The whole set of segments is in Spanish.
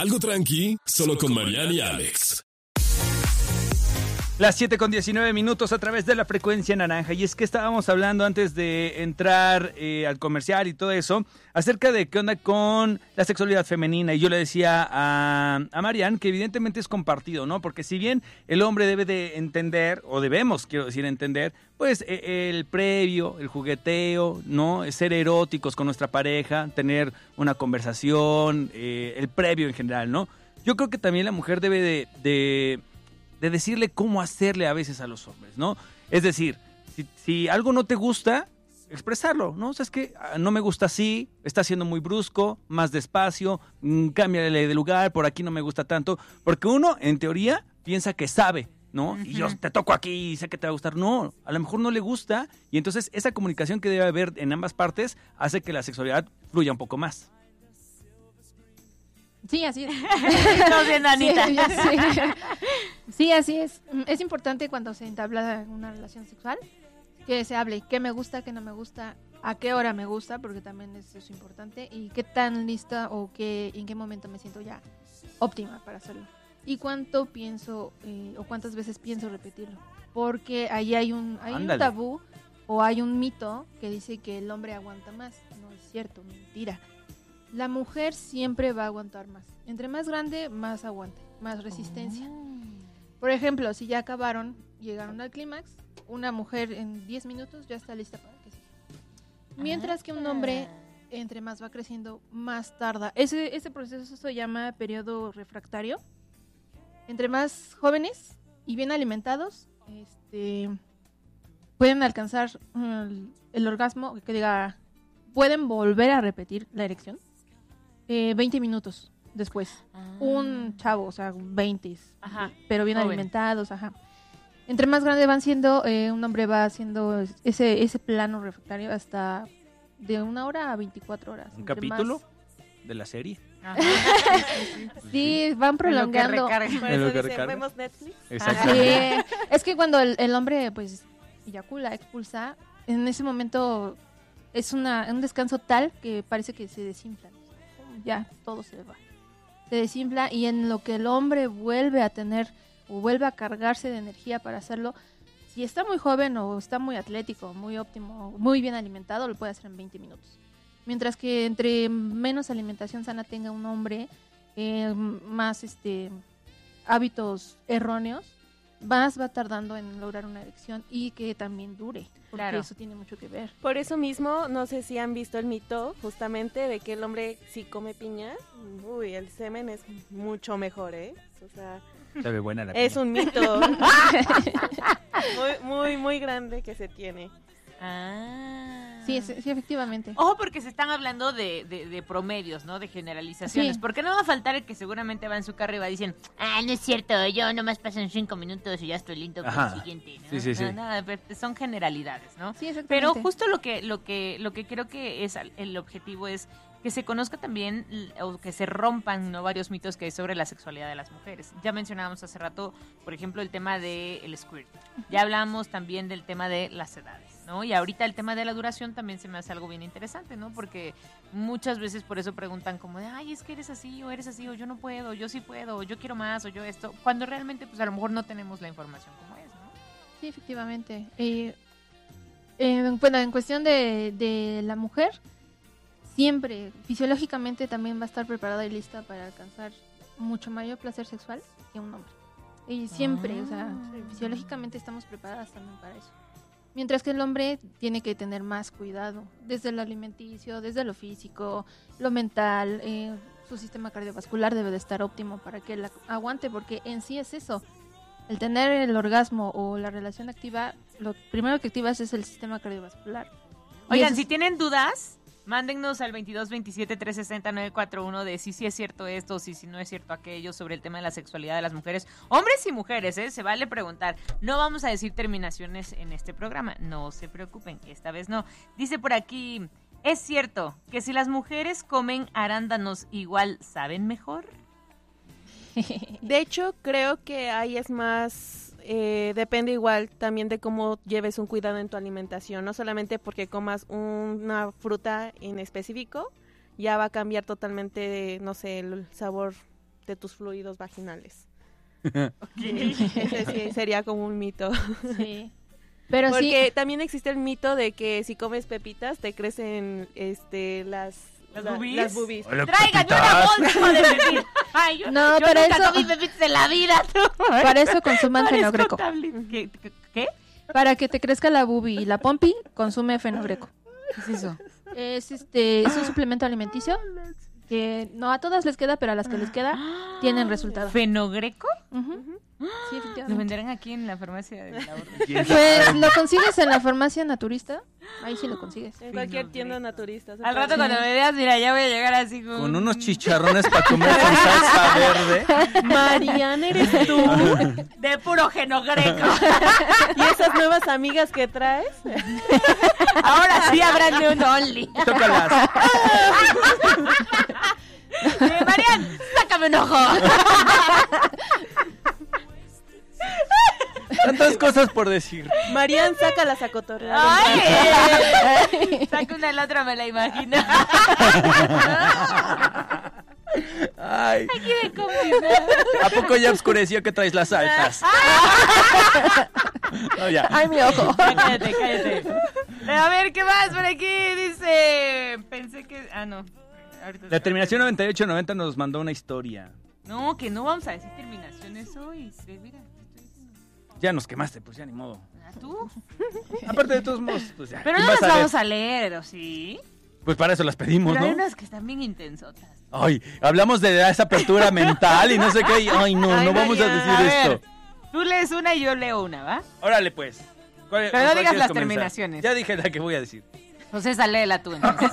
Algo tranqui, solo con Mariana y Alex. Las 7:19 a través de la frecuencia naranja. Y es que estábamos hablando antes de entrar al comercial y todo eso, acerca de qué onda con la sexualidad femenina. Y yo le decía a Marian que evidentemente es compartido, ¿no? Porque si bien el hombre debe de entender, o debemos, quiero decir, entender, pues el previo, el jugueteo, ¿no? Ser eróticos con nuestra pareja, tener una conversación, el previo en general, ¿no? Yo creo que también la mujer debe de decirle cómo hacerle a veces a los hombres, ¿no? Es decir, si algo no te gusta, expresarlo, ¿no? O sea, es que no me gusta así, está siendo muy brusco, más despacio, cámbiale de lugar, por aquí no me gusta tanto, porque uno, en teoría, piensa que sabe, ¿no? Uh-huh. Y yo te toco aquí y sé que te va a gustar. No, a lo mejor no le gusta, y entonces esa comunicación que debe haber en ambas partes hace que la sexualidad fluya un poco más. Sí, así es. Estás bien, Anita. Sí, así es. Es importante cuando se entabla una relación sexual que se hable qué me gusta, qué no me gusta, a qué hora me gusta, porque también eso es importante, y qué tan lista o en qué momento me siento ya óptima para hacerlo. Y cuánto pienso o cuántas veces pienso repetirlo. Porque ahí hay un tabú o hay un mito que dice que el hombre aguanta más. No es cierto, mentira. La mujer siempre va a aguantar más. Entre más grande, más aguante, más resistencia. Por ejemplo, si ya acabaron, llegaron al clímax, una mujer en 10 minutos ya está lista para que siga. Mientras que un hombre, entre más va creciendo, más tarda. Ese proceso se llama periodo refractario. Entre más jóvenes y bien alimentados, pueden alcanzar el orgasmo, pueden volver a repetir la erección 20 minutos después. Un chavo, o sea, 20, pero bien joven, alimentados, Entre más grande van siendo, un hombre va haciendo ese plano refractario hasta de 1 hora a 24 horas. ¿Un capítulo de la serie? Sí, van prolongando. Por eso dice, ¿vemos Netflix? Sí, es que cuando el hombre pues eyacula, expulsa, en ese momento es un descanso tal que parece que se desinfla. Ya, todo se va. Se desinfla, y en lo que el hombre vuelve a tener o vuelve a cargarse de energía para hacerlo, si está muy joven o está muy atlético, muy óptimo, muy bien alimentado, lo puede hacer en 20 minutos. Mientras que entre menos alimentación sana tenga un hombre, más hábitos erróneos, más va tardando en lograr una erección y que también dure, porque eso tiene mucho que ver. Por eso mismo, no sé si han visto el mito justamente de que el hombre si come piña, el semen es mucho mejor, O sea, sabe buena la es piña. un mito muy, muy grande que se tiene. Sí, efectivamente. Ojo, porque se están hablando de promedios, ¿no? De generalizaciones. Sí. Porque no va a faltar el que seguramente va en su carro y va diciendo, no es cierto, yo nomás paso en 5 minutos y ya estoy lindo con el siguiente, ¿no? Sí. No, son generalidades, ¿no? Sí, exactamente. Pero justo lo que creo que es el objetivo es que se conozca también o que se rompan, ¿no?, varios mitos que hay sobre la sexualidad de las mujeres. Ya mencionábamos hace rato, por ejemplo, el tema del squirt. Ya hablamos también del tema de las edades, ¿no? Y ahorita el tema de la duración también se me hace algo bien interesante, ¿no? Porque muchas veces por eso preguntan como de, es que eres así, o yo no puedo, o yo sí puedo, o yo quiero más, o yo esto, cuando realmente pues a lo mejor no tenemos la información como es, ¿no? Sí, efectivamente. Bueno, en cuestión de la mujer, siempre, fisiológicamente también va a estar preparada y lista para alcanzar mucho mayor placer sexual que un hombre. Y siempre, fisiológicamente estamos preparadas también para eso. Mientras que el hombre tiene que tener más cuidado, desde lo alimenticio, desde lo físico, lo mental, su sistema cardiovascular debe de estar óptimo para que él aguante, porque en sí es eso. El tener el orgasmo o la relación activa, lo primero que activas es el sistema cardiovascular. Oigan, si tienen dudas, mándennos al 2227-360-941 de si es cierto esto, si no es cierto aquello, sobre el tema de la sexualidad de las mujeres, hombres y mujeres, se vale preguntar. No vamos a decir terminaciones en este programa, no se preocupen, esta vez no. Dice por aquí, ¿es cierto que si las mujeres comen arándanos igual saben mejor? De hecho, creo que ahí es más... depende igual también de cómo lleves un cuidado en tu alimentación, no solamente porque comas una fruta en específico, ya va a cambiar totalmente, no sé, el sabor de tus fluidos vaginales. Ese sí sería como un mito. Sí. Pero porque también existe el mito de que si comes pepitas te crecen las boobies. ¡Tráiganme una bolsa de pepitas! Ay, yo para nunca eso comí pepitas en la vida. Para eso consuman fenogreco. ¿Qué? Para que te crezca la boobie y la pompi, consume fenogreco. ¿Qué es eso? Es un suplemento alimenticio que no a todas les queda, pero a las que les queda tienen resultado. ¿Fenogreco? Sí, ¿Lo efectivamente. venderán aquí en la farmacia de la orden? Pues lo consigues en la farmacia naturista. Ahí sí lo consigues. En cualquier tienda naturista. Al rato cuando me veas, mira, ya voy a llegar así con unos chicharrones para comer con salsa verde. Mariana, eres tú. de puro genogreco. ¿Y esas nuevas amigas que traes? Ahora sí habrán de un only. Tócalas. Marian, sácame un ojo. Tantas cosas por decir. Marian, sácalas a cotorrear. Ay, saca una y la otra, me la imagino. Ay. Aquí de comida. ¿A poco ya oscureció que traes las altas? No, ya. Ay, mi ojo. Cállate. A ver, ¿qué más por aquí? Dice... Pensé que... no. Ahorita La terminación 9890 nos mandó una historia. No, que no vamos a decir terminaciones hoy. Mira, Ya nos quemaste, pues ya ni modo. ¿tú? Aparte de todos modos, pues ya. Pero ¿quién no vas las a vamos leer? a leer, ¿o sí? Pues para eso las pedimos, Pero hay ¿no? unas que están bien intensotas. Ay, hablamos de esa apertura mental y no sé qué. Ay, no vamos a decir A esto. ver, tú lees una y yo leo una, ¿va? Órale, pues. Pero no ¿cuál digas quieres las comenzar? terminaciones. Ya dije la que voy a decir. Pues esa léela tú, entonces.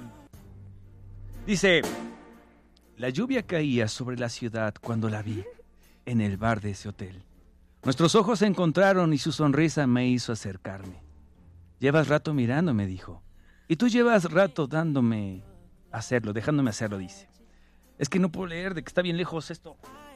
Dice, la lluvia caía sobre la ciudad cuando la vi en el bar de ese hotel. Nuestros ojos se encontraron y su sonrisa me hizo acercarme. Llevas rato mirando, me dijo. Y tú llevas rato dejándome hacerlo, dice. Es que no puedo leer, de que está bien lejos esto.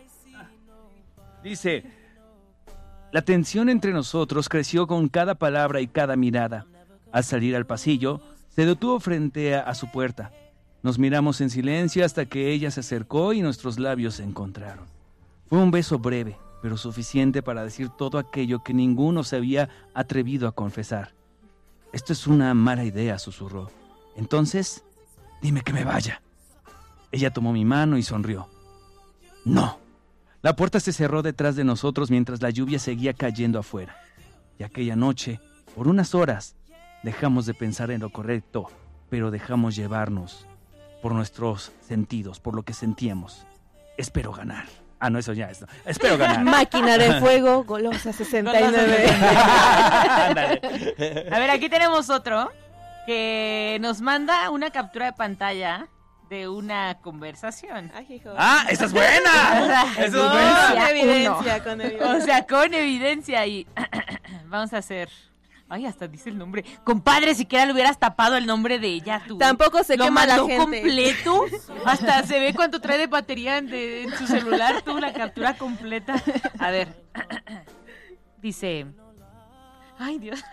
Dice, la tensión entre nosotros creció con cada palabra y cada mirada. Al salir al pasillo, se detuvo frente a su puerta. Nos miramos en silencio hasta que ella se acercó y nuestros labios se encontraron. Fue un beso breve, pero suficiente para decir todo aquello que ninguno se había atrevido a confesar. Esto es una mala idea, susurró. Entonces, dime que me vaya. Ella tomó mi mano y sonrió. No. La puerta se cerró detrás de nosotros mientras la lluvia seguía cayendo afuera. Y aquella noche, por unas horas, dejamos de pensar en lo correcto, pero dejamos llevarnos por nuestros sentidos, por lo que sentíamos. Espero ganar. No, eso ya es. Espero ganar. Máquina de fuego, Golosa 69. Ándale. A ver, aquí tenemos otro que nos manda una captura de pantalla de una conversación. Ay, hijo. ¡Esa es buena! ¡Esa es buena! Con evidencia, con evidencia. O sea, con evidencia y vamos a hacer... Ay, hasta dice el nombre. Compadre, siquiera le hubieras tapado el nombre de ella, tú. Tampoco se lo quema la mandó gente. completo. Hasta se ve cuánto trae de batería en su celular, tú, la captura completa. A ver. Dice... Ay, Dios.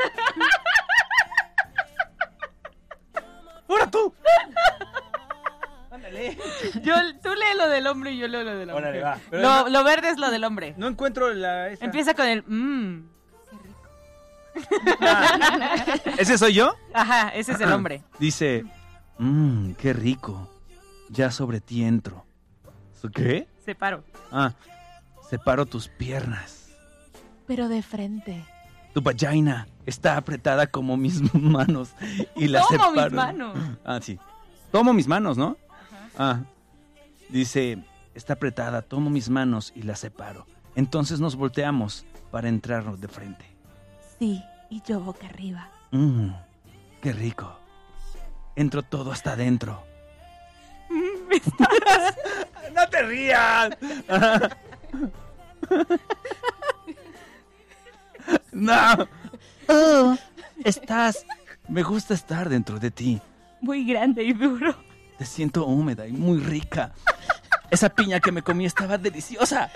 ¡Ahora tú! Ándale. Tú lee lo del hombre y yo leo lo de la mujer. Órale, va. Pero Lo verde es lo del hombre. no encuentro esa. Empieza con el... ¿Ese soy yo? Ajá, ese es el hombre. Dice, qué rico. Ya sobre ti entro. ¿Qué? Separo. Separo tus piernas. Pero de frente. Tu vagina está apretada como mis manos y la Tomo separo. mis manos. Sí. Tomo mis manos, ¿no? Dice, está apretada, tomo mis manos y la separo. Entonces nos volteamos para entrarnos de frente. Sí, y yo boca arriba. Qué rico. Entro todo hasta adentro. ¡No te rías! ¡No! Me gusta estar dentro de ti. Muy grande y duro. Te siento húmeda y muy rica. Esa piña que me comí estaba deliciosa.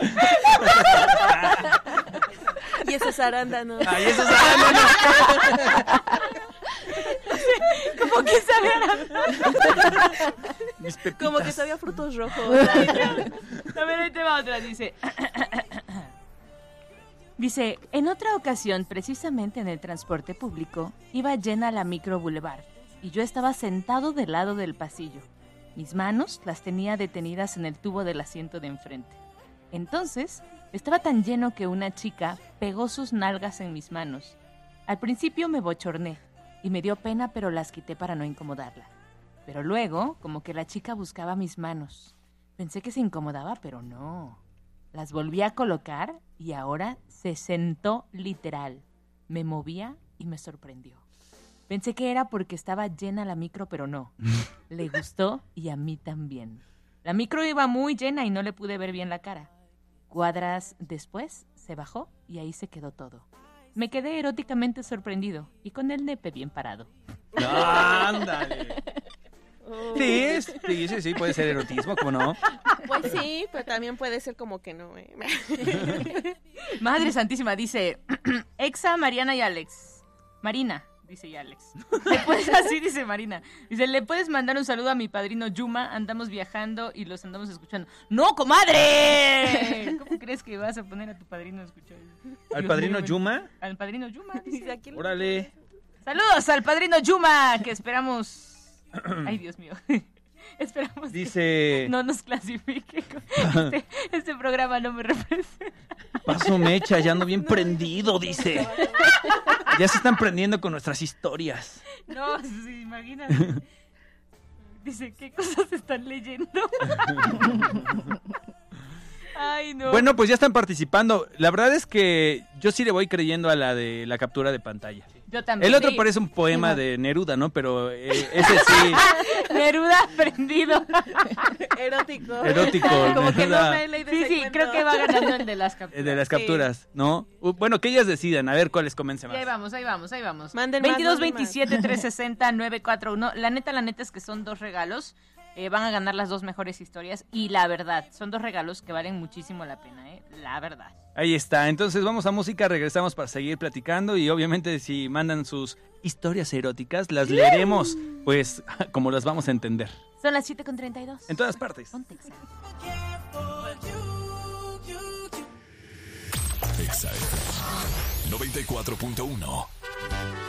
Y esos arándanos. Ay, esos arándanos. Como Como que sabía Mis pepitas. Como que sabía frutos rojos. A ver, ahí te va otra, dice. Dice, en otra ocasión, precisamente en el transporte público, iba llena la micro Boulevard y yo estaba sentado del lado del pasillo. Mis manos las tenía detenidas en el tubo del asiento de enfrente. Entonces, estaba tan lleno que una chica pegó sus nalgas en mis manos. Al principio me bochorné y me dio pena, pero las quité para no incomodarla. Pero luego, como que la chica buscaba mis manos. Pensé que se incomodaba, pero no. Las volví a colocar y ahora se sentó literal. Me movía y me sorprendió. Pensé que era porque estaba llena la micro, pero no. Le gustó y a mí también. La micro iba muy llena y no le pude ver bien la cara. Cuadras después se bajó y ahí se quedó todo. Me quedé eróticamente sorprendido y con el nepe bien parado. ¡Ándale! Sí, puede ser erotismo, ¿cómo no? Pues sí, pero también puede ser como que no. Madre Santísima, dice Exa, Mariana y Alex. Marina, dice y Alex. Así dice Marina. Dice, ¿le puedes mandar un saludo a mi padrino Yuma? Andamos viajando y los andamos escuchando. ¡No, comadre! ¿Cómo crees que vas a poner a tu padrino a escuchar? ¿Al padrino Yuma? Al padrino Yuma, dice. Órale. Saludos al padrino Yuma, que esperamos... Ay, Dios mío. Esperamos Dice... que no nos clasifique. Este programa no me representa. Paso mecha, ya ando bien prendido, dice. Ya se están prendiendo con nuestras historias. No, sí, imagínate. Dice, ¿qué cosas están leyendo? Ay, no. Bueno, pues ya están participando. La verdad es que yo sí le voy creyendo a la de la captura de pantalla. Yo también. El otro parece un poema de Neruda, ¿no? Pero ese sí. Neruda prendido. Erótico. Como que no me he leído ese Sí, cuento. creo que va ganando el de las capturas. De las capturas, ¿no? Bueno, que ellas decidan, a ver cuáles convence Y más. ahí vamos. Manden más, 22, manden más. 27, 360, 941. La neta es que son 2 regalos. Van a ganar las 2 mejores historias. Y la verdad, son 2 regalos que valen muchísimo la pena, la verdad. Ahí está, entonces vamos a música, regresamos para seguir platicando y obviamente si mandan sus historias eróticas, las leeremos, pues como las vamos a entender. Son las 7:32. En todas partes. Ponte Exa. Exa FM 94.1.